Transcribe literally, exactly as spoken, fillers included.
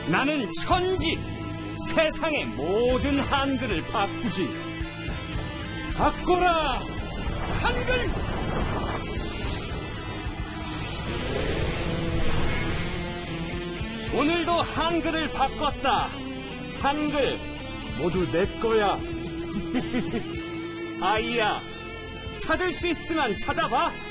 나는 천지, 세상의 모든 한글을 바꾸지. 바꿔라, 한글! 오늘도 한글을 바꿨다. 한글 모두 내 거야. 아이야, 찾을 수 있으면 찾아봐.